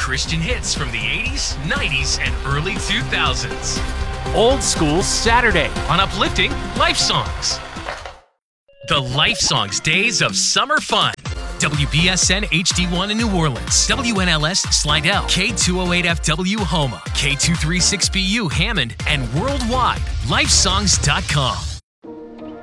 Christian hits from the 80s, 90s, and early 2000s. Old School Saturday On Uplifting Life Songs. The Life Songs Days of Summer Fun. WBSN HD1 in New Orleans, WNLS Slidell, K208FW Houma, K236BU Hammond, and worldwide, lifesongs.com.